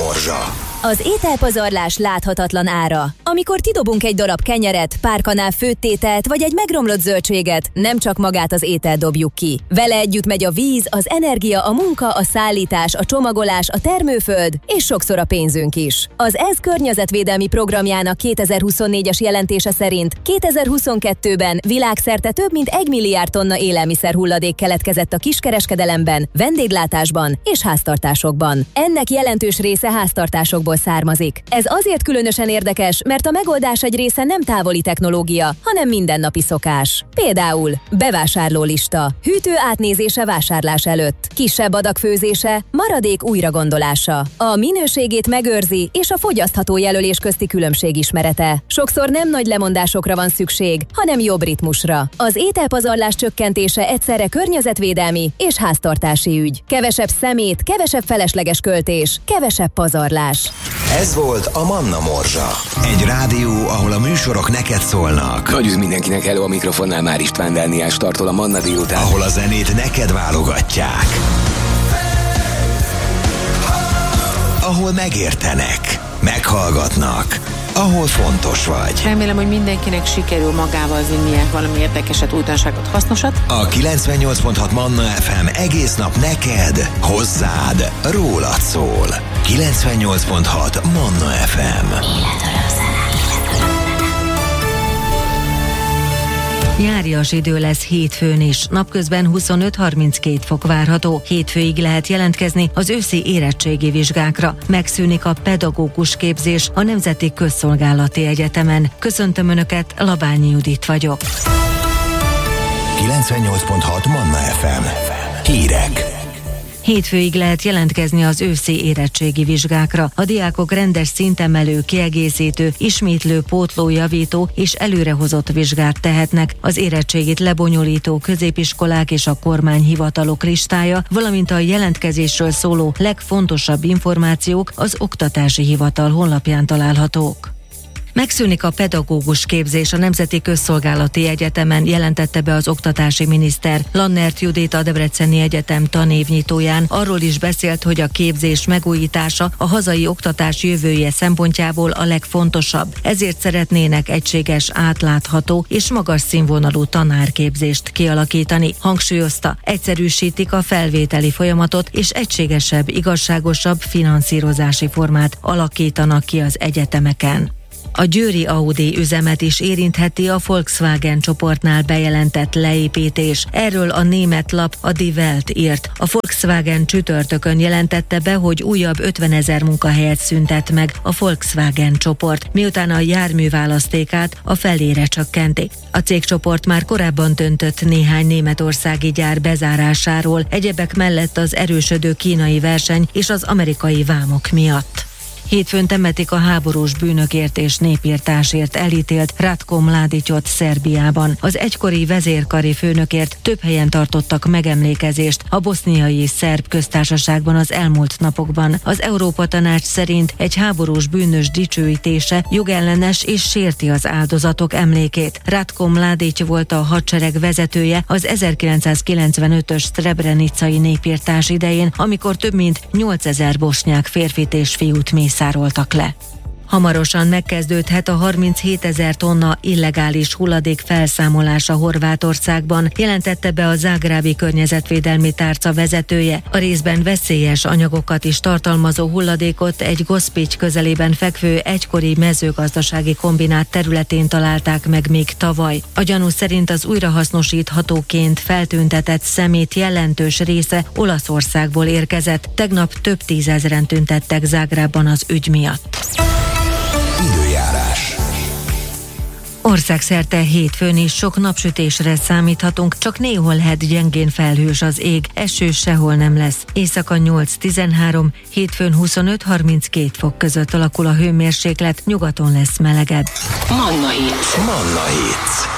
Morzsa. Az ételpazarlás láthatatlan ára. Amikor tidobunk egy darab kenyeret, pár kanál főttételt vagy egy megromlott zöldséget, nem csak magát az ételt dobjuk ki. Vele együtt megy a víz, az energia, a munka, a szállítás, a csomagolás, a termőföld és sokszor a pénzünk is. Az ENSZ környezetvédelmi programjának 2024-es jelentése szerint 2022-ben világszerte több mint 1 milliárd tonna élelmiszerhulladék keletkezett a kiskereskedelemben, vendéglátásban és háztartásokban. Ennek jelentős része háztartásokból származik. Ez azért különösen érdekes, mert a megoldás egy része nem távoli technológia, hanem mindennapi szokás. Például bevásárlólista, hűtő átnézése vásárlás előtt, kisebb adag főzése, maradék újragondolása. A minőségét megőrzi és a fogyasztható jelölés közti különbség ismerete. Sokszor nem nagy lemondásokra van szükség, hanem jobb ritmusra. Az ételpazarlás csökkentése egyszerre környezetvédelmi és háztartási ügy. Kevesebb szemét, kevesebb felesleges költés, kevesebb pazarlás. Ez volt a Manna Morzsa. Egy rádió, ahol a műsorok neked szólnak. Nagy üdv mindenkinek, hello, a mikrofonnál már István Dániás tartol a Manna délután. Ahol a zenét neked válogatják. Ahol megértenek, meghallgatnak, ahol fontos vagy. Remélem, hogy mindenkinek sikerül magával vinnie valami érdekeset, újdonságot, hasznosat. A 98.6 Manna FM egész nap neked, hozzád, rólad szól. 98.6 Manna FM. Járjas idő lesz hétfőn is. Napközben 25-32 fok várható. Hétfőig lehet jelentkezni az őszi érettségi vizsgákra. Megszűnik a pedagógus képzés a Nemzeti Közszolgálati Egyetemen. Köszöntöm Önöket, Labányi Judit vagyok. 98.6 Manna FM. Hírek. Hétfőig lehet jelentkezni az őszi érettségi vizsgákra. A diákok rendes szintemelő, kiegészítő, ismétlő, pótló, javító és előrehozott vizsgát tehetnek. Az érettségit lebonyolító középiskolák és a kormányhivatalok listája, valamint a jelentkezésről szóló legfontosabb információk az Oktatási Hivatal honlapján találhatók. Megszűnik a pedagógus képzés a Nemzeti Közszolgálati Egyetemen, jelentette be az oktatási miniszter. Lannert Judit, a Debreceni Egyetem tanévnyitóján arról is beszélt, hogy a képzés megújítása a hazai oktatás jövője szempontjából a legfontosabb. Ezért szeretnének egységes, átlátható és magas színvonalú tanárképzést kialakítani. Hangsúlyozta, egyszerűsítik a felvételi folyamatot és egységesebb, igazságosabb finanszírozási formát alakítanak ki az egyetemeken. A győri Audi üzemet is érintheti a Volkswagen csoportnál bejelentett leépítés. Erről a német lap, a Die Welt írt. A Volkswagen csütörtökön jelentette be, hogy újabb 50 000 munkahelyet szüntet meg a Volkswagen csoport, miután a járműválasztékát a felére csökkentik. A cégcsoport már korábban döntött néhány németországi gyár bezárásáról, egyebek mellett az erősödő kínai verseny és az amerikai vámok miatt. Hétfőn temetik a háborús bűnökért és népirtásért elítélt Ratko Mladićot Szerbiában. Az egykori vezérkari főnökért több helyen tartottak megemlékezést a boszniai szerb köztársaságban az elmúlt napokban. Az Európa Tanács szerint egy háborús bűnös dicsőítése jogellenes és sérti az áldozatok emlékét. Ratko Mladić volt a hadsereg vezetője az 1995-ös Srebrenicai népirtás idején, amikor több mint 8000 bosnyák férfit és fiút mészároltak le. Hamarosan megkezdődhet a 37 000 tonna illegális hulladék felszámolása Horvátországban, jelentette be a zágrábi környezetvédelmi tárca vezetője. A részben veszélyes anyagokat is tartalmazó hulladékot egy Gospić közelében fekvő egykori mezőgazdasági kombinát területén találták meg még tavaly. A gyanú szerint az újrahasznosíthatóként feltüntetett szemét jelentős része Olaszországból érkezett. Tegnap több 10 000-en tüntettek Zágrában az ügy miatt. Időjárás. Országszerte hétfőn is sok napsütésre számíthatunk, csak néhol lehet gyengén felhős az ég, eső sehol nem lesz. Éjszaka 8-13, hétfőn 25-32 fok között alakul a hőmérséklet, nyugaton lesz melegebb. Manna Hits. Manna Hits.